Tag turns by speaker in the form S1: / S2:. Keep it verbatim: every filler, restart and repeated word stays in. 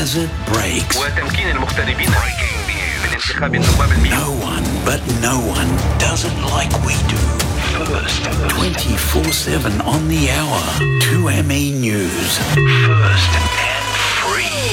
S1: as it breaks.
S2: وتمكين المغتربين من انتخاب النواب المئة.
S1: No one but no one does it like we do. First, twenty-four seven on the hour. two M E News. First